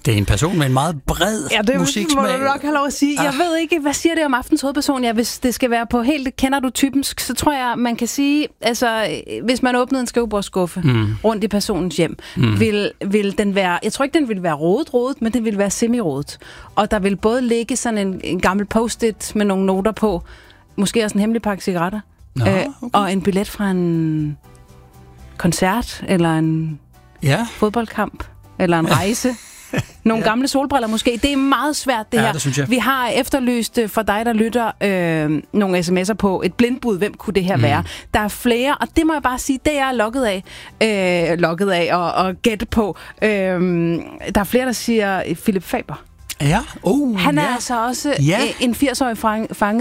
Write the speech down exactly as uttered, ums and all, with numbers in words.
Det er en person med en meget bred ja, det musiksmag. må du nok have lov at sige. Jeg Ah. ved ikke, hvad siger det om aftens hovedperson? Ja, hvis det skal være på helt, kender du typen, så tror jeg, man kan sige, altså, hvis man åbnede en skrivebordsskuffe mm. rundt i personens hjem, mm. vil, vil den være, jeg tror ikke, den vil være rodet, rodet, men den vil være semi-rodet. Og der vil både ligge sådan en, en gammel post-it med nogle noter på, måske også en hemmelig pakke cigaretter, Nå, øh, okay. og en billet fra en koncert, eller en Ja. fodboldkamp, eller en rejse. Nogle ja. gamle solbriller måske. Det er meget svært, det ja, her. Det synes jeg. Vi har efterlyst for dig, der lytter, øh, nogle sms'er på et blindbud. Hvem kunne det her mm. være? Der er flere, og det må jeg bare sige, det er jeg logget af. Øh, logget af og, og gætte på. Øh, der er flere, der siger Philip Faber. Ja. Oh, Han er ja. altså også ja. en firs-årig fange